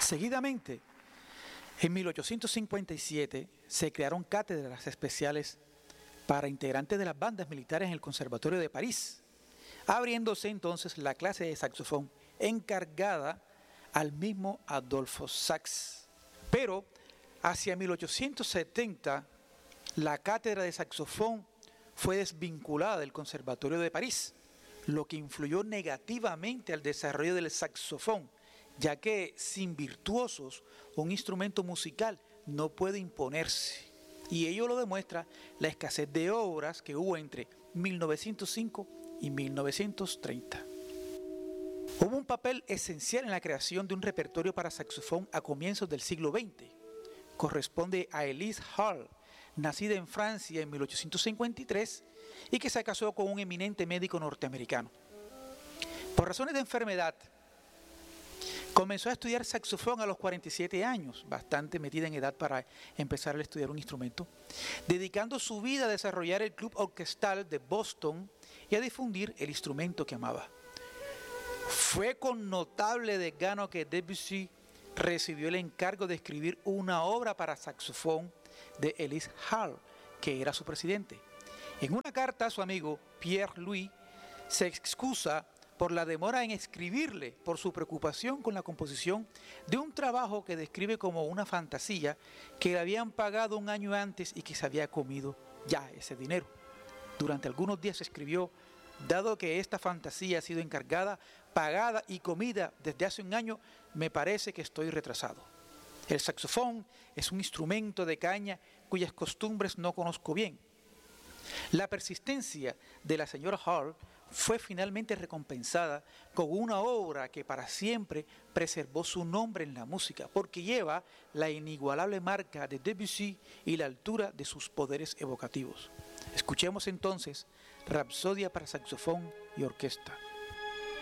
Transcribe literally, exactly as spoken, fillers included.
Seguidamente, en mil ochocientos cincuenta y siete se crearon cátedras especiales para integrantes de las bandas militares en el Conservatorio de París, abriéndose entonces la clase de saxofón encargada al mismo Adolphe Sax. Pero hacia mil ochocientos setenta la cátedra de saxofón fue desvinculada del Conservatorio de París, lo que influyó negativamente al desarrollo del saxofón, ya que sin virtuosos un instrumento musical no puede imponerse. Y ello lo demuestra la escasez de obras que hubo entre mil novecientos cinco y mil novecientos treinta. Hubo un papel esencial en la creación de un repertorio para saxofón a comienzos del siglo veinte. Corresponde a Elise Hall, nacida en Francia en mil ochocientos cincuenta y tres y que se casó con un eminente médico norteamericano. Por razones de enfermedad, comenzó a estudiar saxofón a los cuarenta y siete años, bastante metida en edad para empezar a estudiar un instrumento, dedicando su vida a desarrollar el Club Orquestal de Boston y a difundir el instrumento que amaba. Fue con notable desgano que Debussy recibió el encargo de escribir una obra para saxofón de Elise Hall, que era su presidente. En una carta a su amigo Pierre-Louis se excusa por la demora en escribirle por su preocupación con la composición de un trabajo que describe como una fantasía que le habían pagado un año antes y que se había comido ya ese dinero. Durante algunos días escribió: dado que esta fantasía ha sido encargada, pagada y comida desde hace un año, me parece que estoy retrasado. El saxofón es un instrumento de caña cuyas costumbres no conozco bien. La persistencia de la señora Hall fue finalmente recompensada con una obra que para siempre preservó su nombre en la música, porque lleva la inigualable marca de Debussy y la altura de sus poderes evocativos. Escuchemos entonces Rapsodia para saxofón y orquesta.